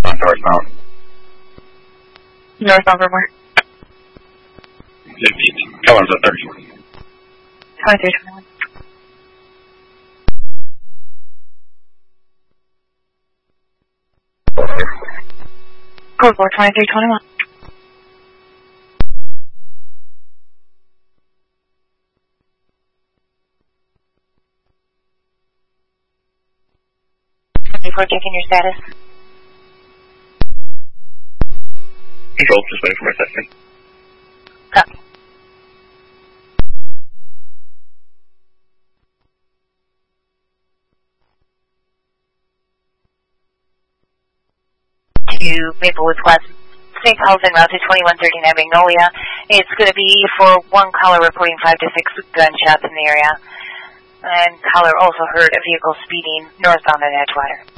Northbound. Northbound from where? 15. Colors at 30. 2321. Code 42321. Before checking your status. Control, just waiting for my second. Copy. To Maplewood West, St. Paul's en route to 2139 Magnolia. It's going to be for one caller reporting 5 to 6 gunshots in the area. And caller also heard a vehicle speeding northbound at Edgewater.